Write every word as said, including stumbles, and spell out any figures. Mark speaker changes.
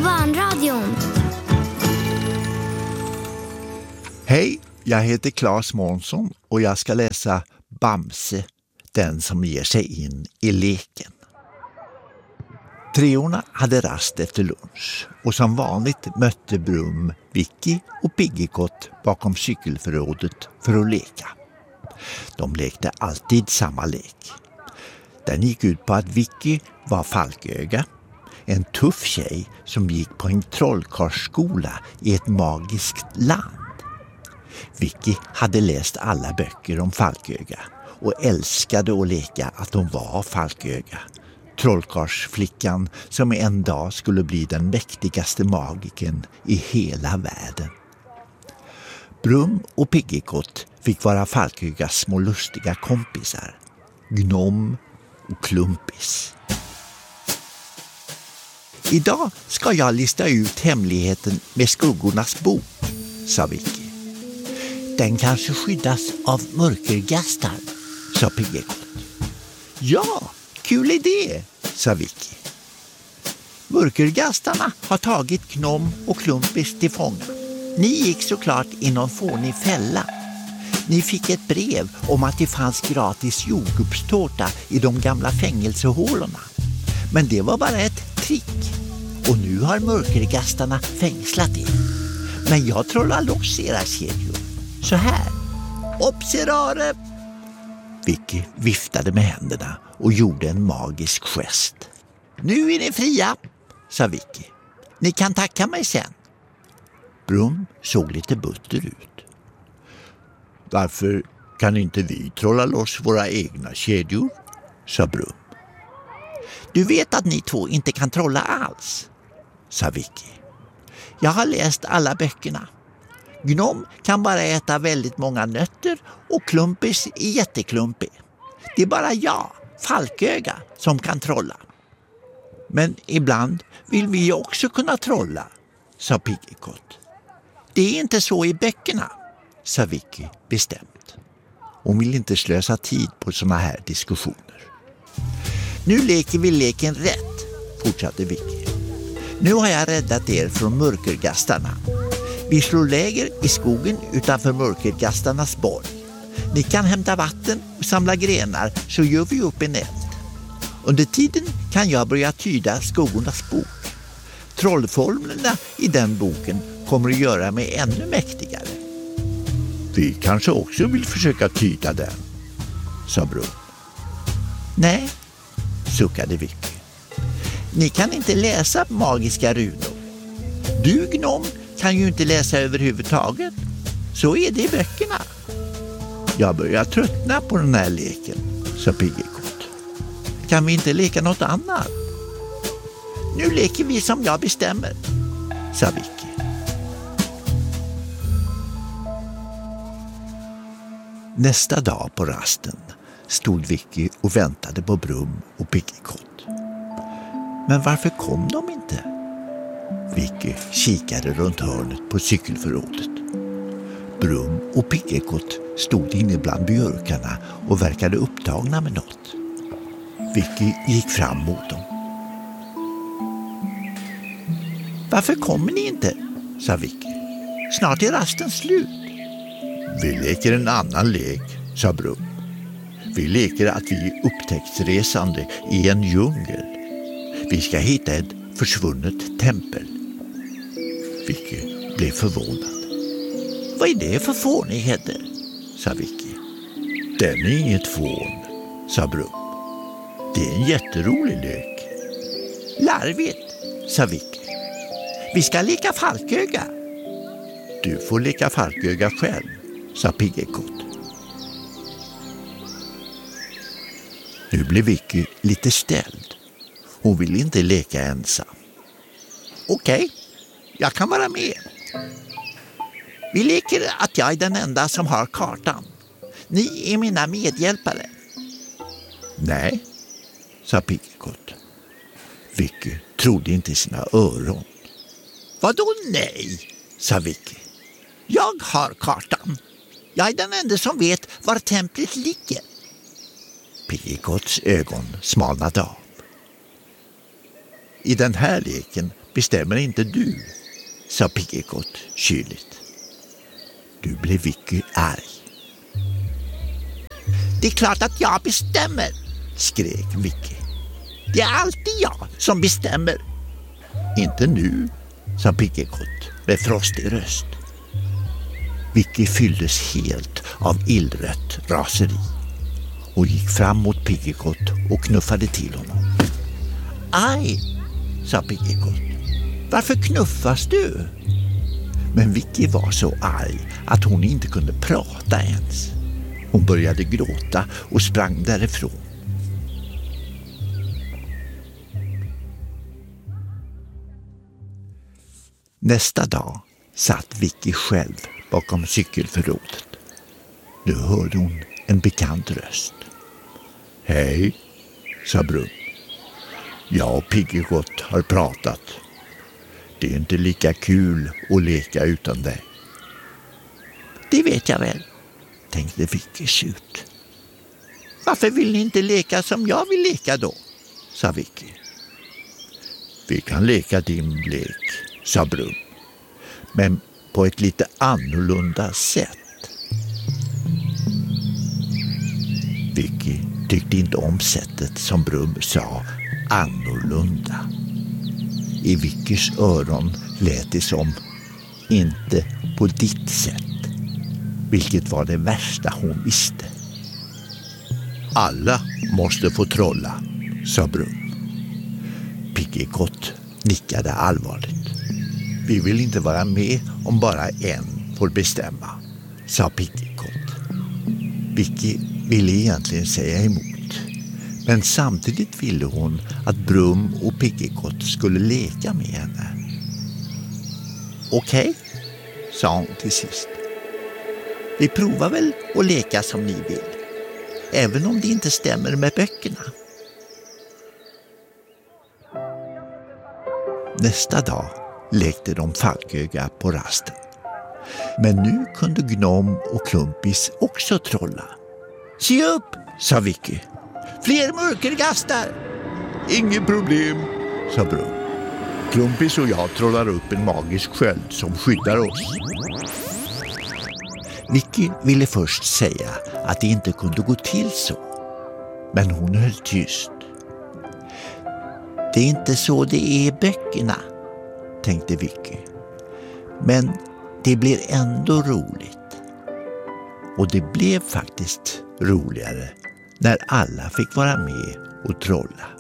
Speaker 1: Barnradion.
Speaker 2: Hej, jag heter Claes Månsson och jag ska läsa Bamse, den som ger sig in i leken. Treorna hade rast efter lunch och som vanligt mötte Brum, Vicky och Piggekott bakom cykelförrådet för att leka. De lekte alltid samma lek. Den gick ut på att Vicky var Falköga, en tuff tjej som gick på en trollkarlsskola i ett magiskt land. Vicky hade läst alla böcker om Falköga och älskade att leka att hon var Falköga, trollkarlsflickan som en dag skulle bli den mäktigaste magiken i hela världen. Brum och Piggekott fick vara Falkögas små lustiga kompisar, Gnom och Klumpis. Idag ska jag lista ut hemligheten med skuggornas bok, sa Vicky. Den kanske skyddas av mörkergastar, sa Piggekott. Ja, kul idé, sa Vicky. Mörkergastarna har tagit Gnom och Klumpis till fånga. Ni gick såklart i någon fånig fälla. Ni fick ett brev om att det fanns gratis jordgubbstårta i de gamla fängelsehålorna. Men det var bara ett trick. Och nu har mörkergastarna fängslat er. Men jag trollar loss era kedjor. Så här. Observare! Vicky viftade med händerna och gjorde en magisk gest. Nu är ni fria, sa Vicky. Ni kan tacka mig sen. Brum såg lite butter ut. Varför kan inte vi trolla loss våra egna kedjor, sa Brum. Du vet att ni två inte kan trolla alls, sa Vicky. Jag har läst alla böckerna. Gnom kan bara äta väldigt många nötter och Klumpis är jätteklumpig. Det är bara jag, Falköga, som kan trolla. Men ibland vill vi också kunna trolla, sa Piggekott. Det är inte så i böckerna, sa Vicky bestämt. Hon vill inte slösa tid på såna här diskussioner. Nu leker vi leken rätt, fortsatte Vicky. Nu har jag räddat er från mörkergastarna. Vi slår läger i skogen utanför mörkergastarnas borg. Ni kan hämta vatten och samla grenar så gör vi upp en eld. Under tiden kan jag börja tyda skuggornas bok. Trollformlerna i den boken kommer att göra mig ännu mäktigare. Vi kanske också vill försöka tyda den, sa Brum. Nej, suckade Vicky. Ni kan inte läsa magiska runor. Du, Gnom, kan ju inte läsa överhuvudtaget. Så är det i böckerna. Jag börjar tröttna på den här leken, sa Piggekott. Kan vi inte leka något annat? Nu leker vi som jag bestämmer, sa Vicky. Nästa dag på rasten stod Vicky och väntade på Brum och Piggekott. Men varför kom de inte? Vicky kikade runt hörnet på cykelförrådet. Brum och Piggekott stod inne bland björkarna och verkade upptagna med något. Vicky gick fram mot dem. Varför kommer ni inte? Sa Vicky. Snart är rasten slut. Vi leker en annan lek, sa Brum. Vi leker att vi är upptäcktsresande i en djungel. Vi ska hitta ett försvunnet tempel. Vicky blev förvånad. Vad är det för fånigheter? Sa Vicky. Den är inget fån, sa Brum. Det är en jätterolig lek. Larvigt, sa Vicky. Vi ska leka Falköga. Du får leka Falköga själv, sa Piggekott. Nu blev Vicky lite ställd. Hon vill inte leka ensam. Okej, jag kan vara med. Vi leker att jag är den enda som har kartan. Ni är mina medhjälpare. Nej, sa Piggekott. Vicky trodde inte sina öron. Vadå nej, sa Vicky. Jag har kartan. Jag är den enda som vet var templet ligger. Piggekotts ögon smalnade av. I den här leken bestämmer inte du, sa Piggekott kyligt. Du blev Vicky arg. Det är klart att jag bestämmer, skrek Vicky. Det är alltid jag som bestämmer. Inte nu, sa Piggekott med frostig röst. Vicky fylldes helt av illrött raseri och gick fram mot Piggekott och knuffade till honom. Aj, sa Piggekott. Varför knuffas du? Men Vicky var så arg att hon inte kunde prata ens. Hon började gråta och sprang därifrån. Nästa dag satt Vicky själv bakom cykelförrådet. Nu hörde hon en bekant röst. Hej, sa Brum. Jag och Piggekott har pratat. Det är inte lika kul att leka utan dig. Det vet jag väl, tänkte Vicky surt. Varför vill ni inte leka som jag vill leka då, sa Vicky. Vi kan leka din lek, sa Brum. Men på ett lite annorlunda sätt. Vicky tyckte inte om sättet som Brum sa annorlunda. I Vickys öron lät det som inte på ditt sätt, vilket var det värsta hon visste. Alla måste få trolla, sa Brum. Piggekott nickade allvarligt. Vi vill inte vara med om bara en får bestämma, sa Piggekott. Vicky ville egentligen säga emot, men samtidigt ville hon att Brum och Piggekott skulle leka med henne. Okej, sa hon till sist. Vi provar väl att leka som ni vill, även om det inte stämmer med böckerna. Nästa dag lekte de falköga på rasten. Men nu kunde Gnom och Klumpis också trolla. Se upp, sa Vicky. Fler mörkergastar. Inget problem, sa Brum. Klumpis och jag trollar upp en magisk sköld som skyddar oss. Vicky ville först säga att det inte kunde gå till så. Men hon höll tyst. Det är inte så det är i böckerna, tänkte Vicky. Men det blir ändå roligt. Och det blev faktiskt roligare när alla fick vara med och trolla.